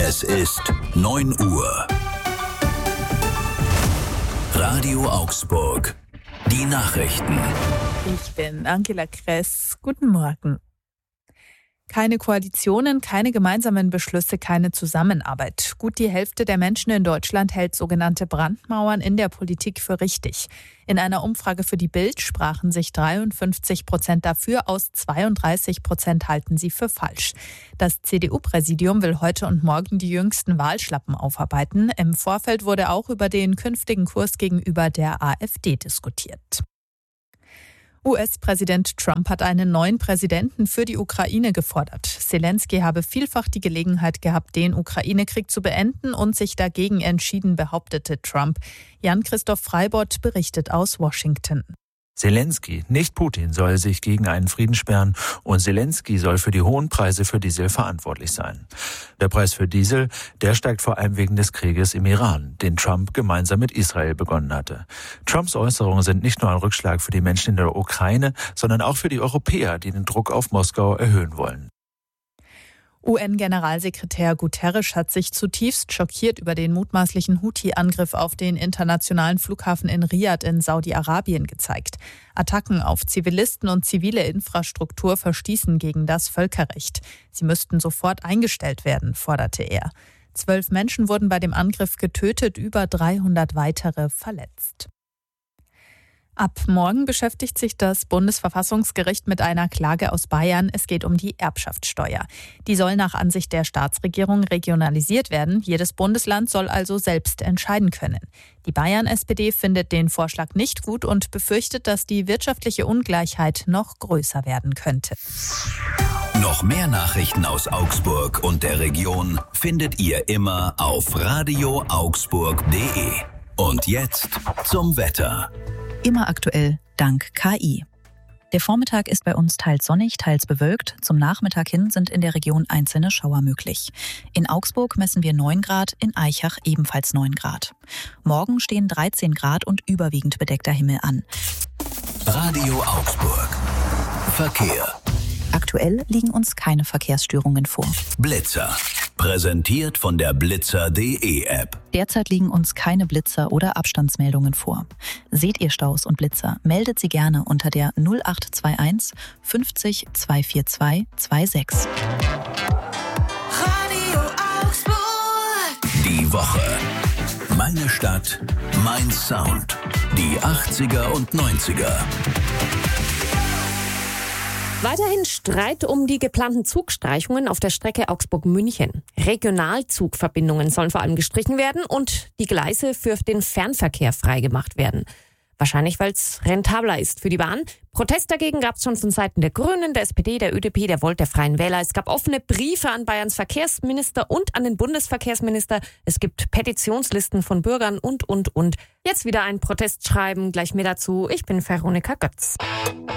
Es ist 9 Uhr. Radio Augsburg. Die Nachrichten. Ich bin Angela Kress. Guten Morgen. Keine Koalitionen, keine gemeinsamen Beschlüsse, keine Zusammenarbeit. Gut die Hälfte der Menschen in Deutschland hält sogenannte Brandmauern in der Politik für richtig. In einer Umfrage für die Bild sprachen sich 53% dafür aus, 32% halten sie für falsch. Das CDU-Präsidium will heute und morgen die jüngsten Wahlschlappen aufarbeiten. Im Vorfeld wurde auch über den künftigen Kurs gegenüber der AfD diskutiert. US-Präsident Trump hat einen neuen Präsidenten für die Ukraine gefordert. Zelensky habe vielfach die Gelegenheit gehabt, den Ukraine-Krieg zu beenden und sich dagegen entschieden, behauptete Trump. Jan-Christoph Freibott berichtet aus Washington. Zelensky, nicht Putin, soll sich gegen einen Frieden sperren und Zelensky soll für die hohen Preise für Diesel verantwortlich sein. Der Preis für Diesel, der steigt vor allem wegen des Krieges im Iran, den Trump gemeinsam mit Israel begonnen hatte. Trumps Äußerungen sind nicht nur ein Rückschlag für die Menschen in der Ukraine, sondern auch für die Europäer, die den Druck auf Moskau erhöhen wollen. UN-Generalsekretär Guterres hat sich zutiefst schockiert über den mutmaßlichen Houthi-Angriff auf den internationalen Flughafen in Riad in Saudi-Arabien gezeigt. Attacken auf Zivilisten und zivile Infrastruktur verstießen gegen das Völkerrecht. Sie müssten sofort eingestellt werden, forderte er. 12 Menschen wurden bei dem Angriff getötet, über 300 weitere verletzt. Ab morgen beschäftigt sich das Bundesverfassungsgericht mit einer Klage aus Bayern. Es geht um die Erbschaftssteuer. Die soll nach Ansicht der Staatsregierung regionalisiert werden. Jedes Bundesland soll also selbst entscheiden können. Die Bayern-SPD findet den Vorschlag nicht gut und befürchtet, dass die wirtschaftliche Ungleichheit noch größer werden könnte. Noch mehr Nachrichten aus Augsburg und der Region findet ihr immer auf radioaugsburg.de. Und jetzt zum Wetter. Immer aktuell, dank KI. Der Vormittag ist bei uns teils sonnig, teils bewölkt. Zum Nachmittag hin sind in der Region einzelne Schauer möglich. In Augsburg messen wir 9 Grad, in Aichach ebenfalls 9 Grad. Morgen stehen 13 Grad und überwiegend bedeckter Himmel an. Radio Augsburg. Verkehr. Aktuell liegen uns keine Verkehrsstörungen vor. Blitzer. Präsentiert von der Blitzer.de App. Derzeit liegen uns keine Blitzer oder Abstandsmeldungen vor. Seht ihr Staus und Blitzer, meldet sie gerne unter der 0821 50 242 26. Radio Augsburg. Die Woche. Meine Stadt, mein Sound. Die 80er und 90er. Weiterhin Streit um die geplanten Zugstreichungen auf der Strecke Augsburg-München. Regionalzugverbindungen sollen vor allem gestrichen werden und die Gleise für den Fernverkehr freigemacht werden. Wahrscheinlich, weil es rentabler ist für die Bahn. Protest dagegen gab es schon von Seiten der Grünen, der SPD, der ÖDP, der Volt, der Freien Wähler. Es gab offene Briefe an Bayerns Verkehrsminister und an den Bundesverkehrsminister. Es gibt Petitionslisten von Bürgern und. Jetzt wieder ein Protestschreiben. Gleich mehr dazu. Ich bin Veronika Götz.